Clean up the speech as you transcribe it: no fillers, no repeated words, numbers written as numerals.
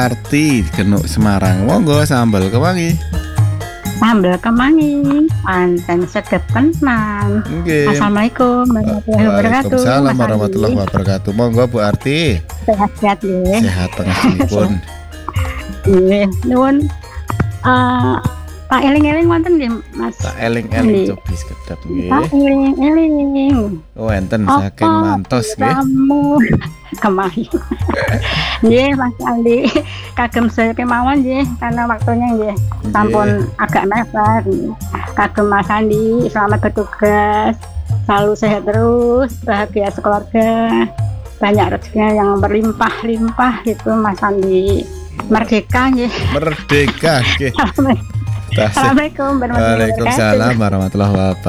Arti Genuk Semarang. Monggo sambal kemangi. Sambal kemangi, pancen sedep tenan. Nggih. Assalamualaikum warahmatullahi wabarakatuh. Waalaikumsalam Mas warahmatullahi Andi. wabarakatuh. Monggo Bu Arti. Sehat-sehat ya. Sehat tengahipun. Nggih, nuwun. Tak eling-eling wonten nggih, Mas. Tak eling-eling Nggih. cobis kedap Tak nggih. eling-eling. Wonten saking mantos nggih. Kamu kemahi. Nggih, Mas Andi. Kagem saya kemawon nggih karena waktunya nggih. Sampun agak mepet. Kagem Mas Andi, selamat bertugas. Selalu sehat terus, bahagia sekeluarga. Banyak rezekinya yang berlimpah-limpah gitu Mas Andi. Merdeka nggih. Merdeka nggih. Assalamualaikum warahmatullahi wabarakatuh. Waalaikumsalam warahmatullahi wabarakatuh.